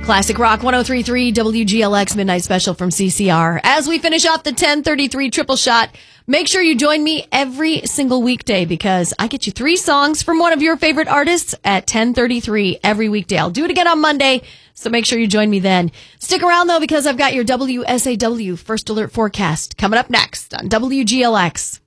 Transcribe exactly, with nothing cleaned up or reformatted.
Classic Rock one oh three point three W G L X Midnight Special from C C R. As we finish off the ten thirty-three triple shot, make sure you join me every single weekday because I get you three songs from one of your favorite artists at ten thirty-three every weekday. I'll do it again on Monday, so make sure you join me then. Stick around, though, because I've got your W S A W First Alert Forecast coming up next on W G L X.